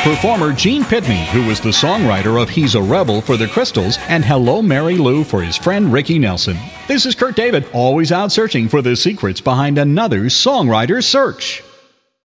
performer Gene Pitney, who was the songwriter of He's a Rebel for the Crystals and Hello Mary Lou for his friend Ricky Nelson. This is Kurt David, always out searching for the secrets behind another songwriter's search.